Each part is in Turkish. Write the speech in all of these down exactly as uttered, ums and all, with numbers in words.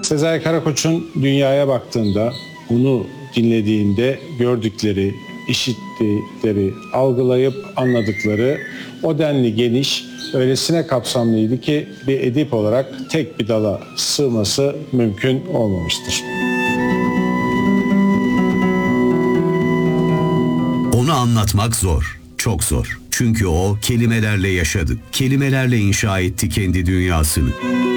Sezai Karakoç'un dünyaya baktığında, onu dinlediğinde gördükleri, işittikleri, algılayıp anladıkları o denli geniş, öylesine kapsamlıydı ki bir edip olarak tek bir dala sığması mümkün olmamıştır. Onu anlatmak zor, çok zor. Çünkü o kelimelerle yaşadı, kelimelerle inşa etti kendi dünyasını.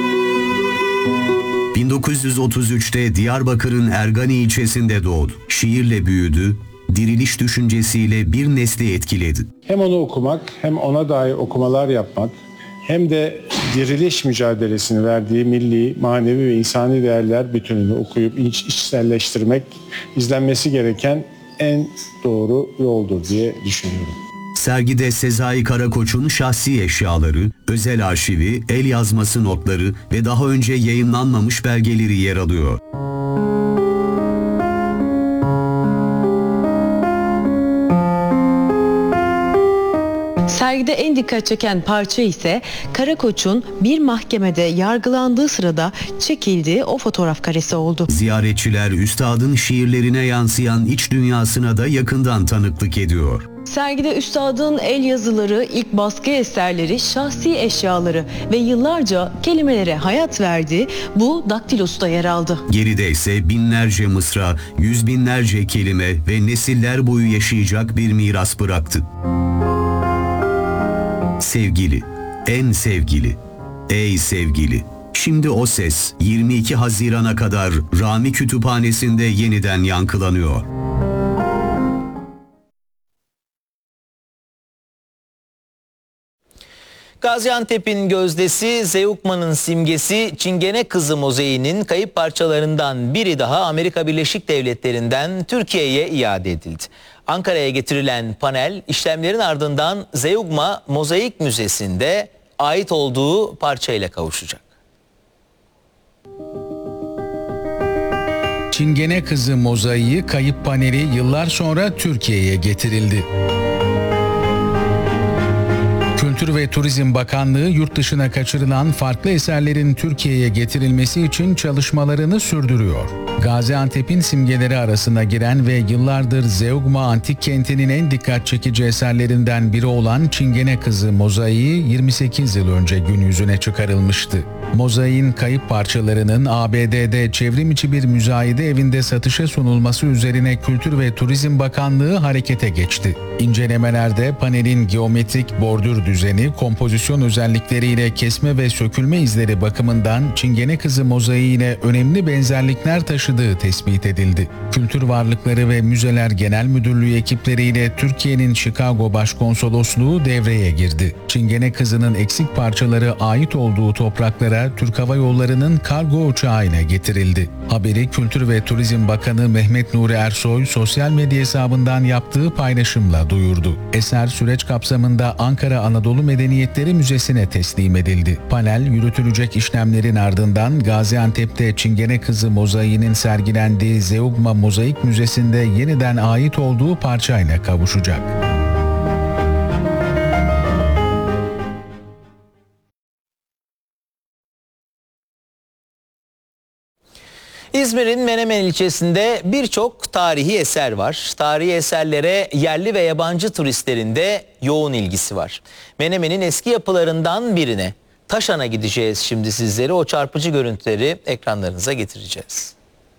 bin dokuz yüz otuz üçte Diyarbakır'ın Ergani ilçesinde doğdu. Şiirle büyüdü, diriliş düşüncesiyle bir nesli etkiledi. Hem onu okumak, hem ona dair okumalar yapmak, hem de diriliş mücadelesini verdiği milli, manevi ve insani değerler bütününü okuyup iç, içselleştirmek izlenmesi gereken en doğru yoldur diye düşünüyorum. Sergide Sezai Karakoç'un şahsi eşyaları, özel arşivi, el yazması notları ve daha önce yayınlanmamış belgeleri yer alıyor. Sergide en dikkat çeken parça ise Karakoç'un bir mahkemede yargılandığı sırada çekildiği o fotoğraf karesi oldu. Ziyaretçiler üstadın şiirlerine yansıyan iç dünyasına da yakından tanıklık ediyor. Sergide üstadın el yazıları, ilk baskı eserleri, şahsi eşyaları ve yıllarca kelimelere hayat verdiği bu daktilosu da yer aldı. Geride ise binlerce mısra, yüz binlerce kelime ve nesiller boyu yaşayacak bir miras bıraktı. Sevgili, en sevgili, ey sevgili. Şimdi o ses yirmi iki Haziran'a kadar Rami Kütüphanesi'nde yeniden yankılanıyor. Gaziantep'in gözdesi, Zeugma'nın simgesi, Çingene Kızı mozaiğinin kayıp parçalarından biri daha Amerika Birleşik Devletleri'nden Türkiye'ye iade edildi. Ankara'ya getirilen panel işlemlerin ardından Zeugma Mozaik Müzesi'nde ait olduğu parçayla kavuşacak. Çingene Kızı mozaiği kayıp paneli yıllar sonra Türkiye'ye getirildi. Kültür ve Turizm Bakanlığı yurt dışına kaçırılan farklı eserlerin Türkiye'ye getirilmesi için çalışmalarını sürdürüyor. Gaziantep'in simgeleri arasına giren ve yıllardır Zeugma Antik Kenti'nin en dikkat çekici eserlerinden biri olan Çingene Kızı mozaiği yirmi sekiz yıl önce gün yüzüne çıkarılmıştı. Mozaiğin kayıp parçalarının A B D'de çevrim içi bir müzayede evinde satışa sunulması üzerine Kültür ve Turizm Bakanlığı harekete geçti. İncelemelerde panelin geometrik bordür düzeni, kompozisyon özellikleriyle kesme ve sökülme izleri bakımından Çingene Kızı mozaiğine önemli benzerlikler taşıdığı tespit edildi. Kültür Varlıkları ve Müzeler Genel Müdürlüğü ekipleriyle Türkiye'nin Chicago Başkonsolosluğu devreye girdi. Çingene Kızı'nın eksik parçaları ait olduğu topraklara Türk Hava Yolları'nın kargo uçağıyla getirildi. Haberi Kültür ve Turizm Bakanı Mehmet Nuri Ersoy sosyal medya hesabından yaptığı paylaşımla duyurdu. Eser süreç kapsamında Ankara Anadolu Medeniyetleri Müzesi'ne teslim edildi. Panel yürütülecek işlemlerin ardından Gaziantep'te Çingene Kızı mozaiğinin sergilendiği Zeugma Mozaik Müzesi'nde yeniden ait olduğu parçayla kavuşacak. İzmir'in Menemen ilçesinde birçok tarihi eser var. Tarihi eserlere yerli ve yabancı turistlerin de yoğun ilgisi var. Menemen'in eski yapılarından birine, Taşan'a gideceğiz şimdi sizleri. O çarpıcı görüntüleri ekranlarınıza getireceğiz.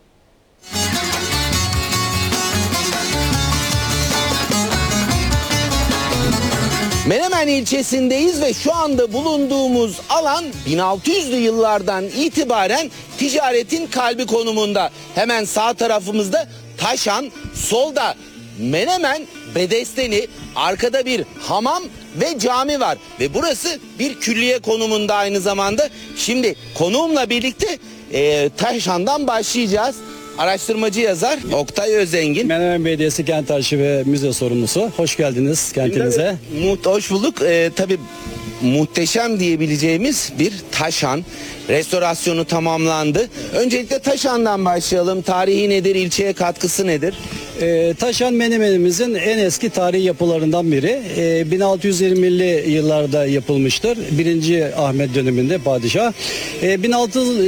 Menemen ilçesindeyiz ve şu anda bulunduğumuz alan bin altı yüzlü yıllardan itibaren ticaretin kalbi konumunda. Hemen sağ tarafımızda Taşan, solda Menemen Bedesteni, arkada bir hamam ve cami var. Ve burası bir külliye konumunda aynı zamanda. Şimdi konuğumla birlikte e, Taşan'dan başlayacağız. Araştırmacı yazar Oktay Özengin. Menemen Belediyesi Kent Arşivi ve Müze Sorumlusu. Hoş geldiniz kentinize. Muht hoş bulduk. Ee, tabii muhteşem diyebileceğimiz bir Taşan. Restorasyonu tamamlandı. Öncelikle Taşan'dan başlayalım. Tarihi nedir? İlçeye katkısı nedir? Ee, Taşan Menemen'imizin en eski tarihi yapılarından biri. Ee, bin altı yüz yirmili yıllarda yapılmıştır. birinci Ahmet döneminde padişah. Ee, bin altı